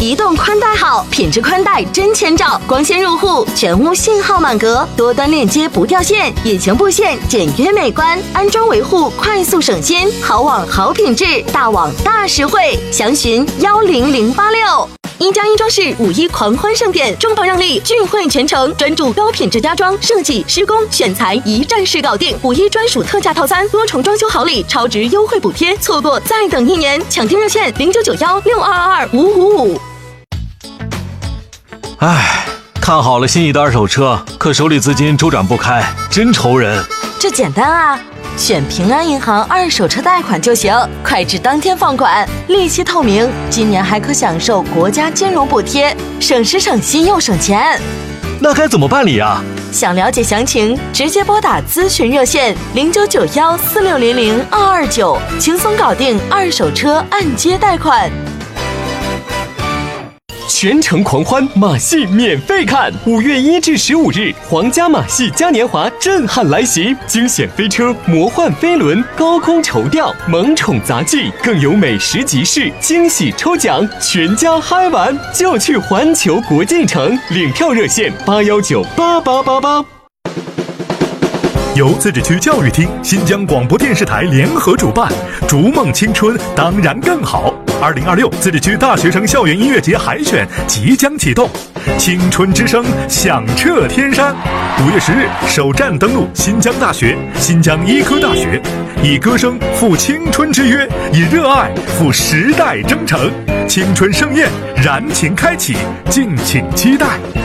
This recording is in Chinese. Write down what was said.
移动宽带好，品质宽带真千兆，光纤入户，全屋信号满格，多端链接不掉线，隐形布线简约美观，安装维护快速省心，好网好品质，大网大实惠，详询10086。一加一装饰5·1狂欢盛典，重磅让利，聚会全程，专注高品质家装设计、施工、选材，一站式搞定。5·1专属特价套餐，多重装修好礼，超值优惠补贴，错过再等1年。抢订热线0991622555。 唉，看好了心仪的二手车，可手里资金周转不开，真愁人。 这简单啊，选平安银行二手车贷款就行，快至当天放款，利息透明，今年还可享受国家金融补贴，省时省心又省钱。 那该怎么办理啊？ 想了解详情，直接拨打咨询热线099146002229，轻松搞定二手车按揭贷款。 全程狂欢，马戏免费看！5月1至15日，皇家马戏嘉年华震撼来袭，惊险飞车、魔幻飞轮、高空绸吊、萌宠杂技，更有美食集市、惊喜抽奖，全家嗨玩！就去环球国际城，领票热线8198888。 由自治区教育厅、新疆广播电视台联合主办，逐梦青春当然更好。2026自治区大学生校园音乐节海选即将启动，青春之声响彻天山。5月10日首站登陆新疆大学、新疆医科大学，以歌声赴青春之约，以热爱赴时代征程。青春盛宴燃情开启，敬请期待。